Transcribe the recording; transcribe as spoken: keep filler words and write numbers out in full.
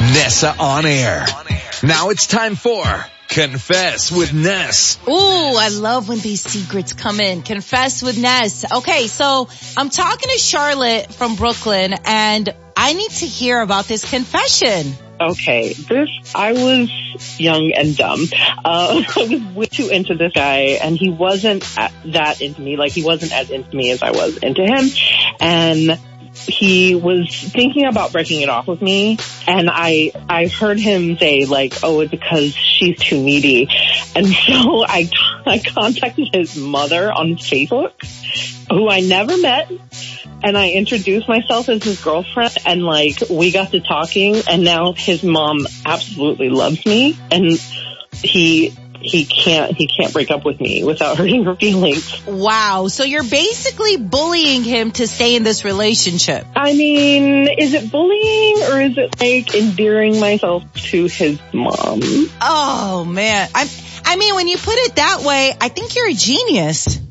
Nessa on air. Now it's time for Confess with Ness. Ooh, I love when these secrets come in. Confess with Ness. Okay, so I'm talking to Charlotte from Brooklyn, and I need to hear about this confession. Okay, this, I was young and dumb. Uh, I was way too into this guy, and he wasn't that into me. Like, he wasn't as into me as I was into him. And he was thinking about breaking it off with me, and I I heard him say, like, oh, it's because she's too needy. And so I, I contacted his mother on Facebook, who I never met, and I introduced myself as his girlfriend, and, like, we got to talking, and now his mom absolutely loves me, and he... He can't, he can't break up with me without hurting her feelings. Wow. So you're basically bullying him to stay in this relationship. I mean, is it bullying or is it like endearing myself to his mom? Oh man. I I mean, when you put it that way, I think you're a genius.